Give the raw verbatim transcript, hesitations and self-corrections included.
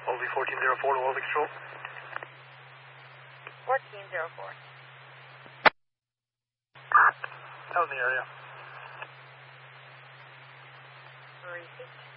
O V fourteen zero four to Orbit Control. fourteen zero four. Out in the area. Repeat.